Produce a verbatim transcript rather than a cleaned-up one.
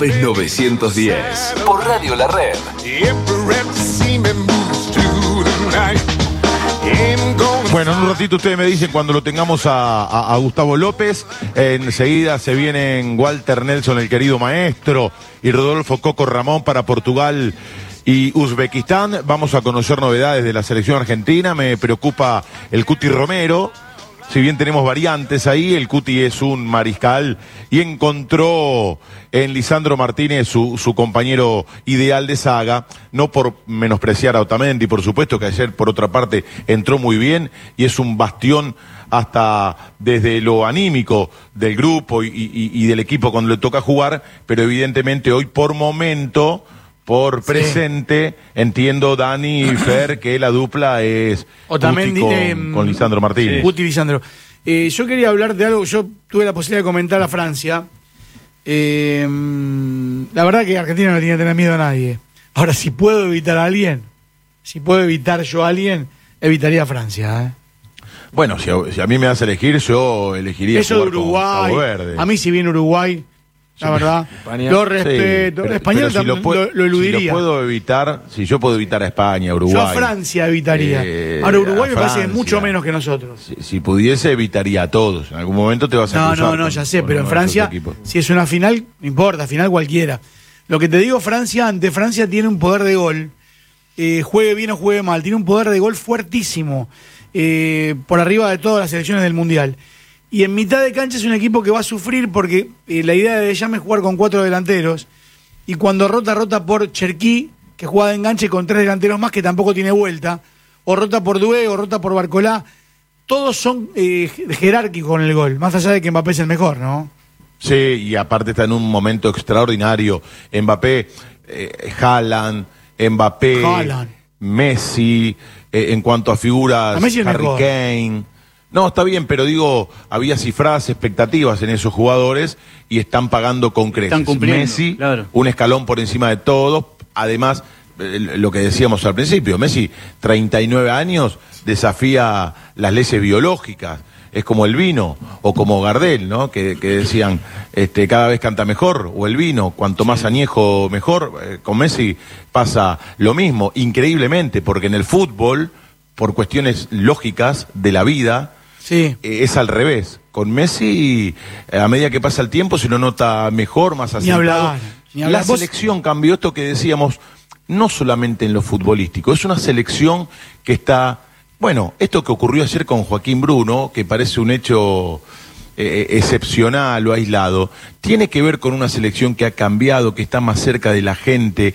novecientos diez por Radio La Red. Bueno, en un ratito ustedes me dicen cuando lo tengamos a, a, a Gustavo López. Enseguida se vienen Walter Nelson, el querido maestro, y Rodolfo Coco Ramón para Portugal y Uzbekistán. Vamos a conocer novedades de la selección argentina. Me preocupa el Cuti Romero. Si bien tenemos variantes ahí, el Cuti es un mariscal y encontró en Lisandro Martínez su, su compañero ideal de saga, no por menospreciar a Otamendi, por supuesto que ayer por otra parte entró muy bien y es un bastión hasta desde lo anímico del grupo y, y, y del equipo cuando le toca jugar, pero evidentemente hoy por momento... Por presente, sí. Entiendo, Dani y Fer, que la dupla es Otamendi con, eh, con Lisandro Martínez. Guti Lisandro. Eh, yo quería hablar de algo, yo tuve la posibilidad de comentar a Francia. Eh, la verdad que Argentina no tiene que tener miedo a nadie. Ahora, si puedo evitar a alguien, si puedo evitar yo a alguien, evitaría a Francia. ¿eh? Bueno, si a, si a mí me das a elegir, yo elegiría Eso jugar de Uruguay. con Cabo Verde. A mí si viene Uruguay... La verdad, España. lo respeto. Sí, pero, Español pero si lo, puedo, lo, lo eludiría. Si lo puedo evitar, si yo puedo evitar a España, Uruguay. Yo a Francia evitaría. Eh, Ahora Uruguay me Francia, parece mucho menos que nosotros. Si, si pudiese, evitaría a todos. En algún momento te vas a No, cruzar no, no, con, ya sé, pero en con Francia, si es una final, no importa, final cualquiera. Lo que te digo, Francia, ante Francia tiene un poder de gol. Eh, juegue bien o juegue mal, tiene un poder de gol fuertísimo. Eh, por arriba de todas las selecciones del Mundial. Y en mitad de cancha es un equipo que va a sufrir porque eh, la idea de Deschamps es jugar con cuatro delanteros. Y cuando rota, rota por Cherki, que juega de enganche con tres delanteros más, que tampoco tiene vuelta. O rota por Doué, o rota por Barcolá. Todos son eh, jerárquicos con el gol, más allá de que Mbappé es el mejor, ¿no? Sí, y aparte está en un momento extraordinario. Mbappé, eh, Haaland, Mbappé, Haaland. Messi, eh, en cuanto a figuras, a Messi es Harry mejor. Kane... No, está bien, pero digo, había cifradas expectativas en esos jugadores y están pagando con creces. Están cumpliendo, Messi, claro. Un escalón por encima de todos. Además, eh, lo que decíamos al principio, Messi, treinta y nueve años, desafía las leyes biológicas. Es como el vino, o como Gardel, ¿no? Que, que decían, este, cada vez canta mejor, o el vino, cuanto más añejo, mejor. Eh, con Messi pasa lo mismo, increíblemente, porque en el fútbol, por cuestiones lógicas de la vida, Sí. Eh, es al revés. Con Messi, eh, a medida que pasa el tiempo, se lo nota mejor, más asentado. Ni hablar, ni hablar. La ¿Vos? selección cambió esto que decíamos, no solamente en lo futbolístico, es una selección que está... Bueno, esto que ocurrió ayer con Joaquín Bruno, que parece un hecho eh, excepcional o aislado, tiene que ver con una selección que ha cambiado, que está más cerca de la gente,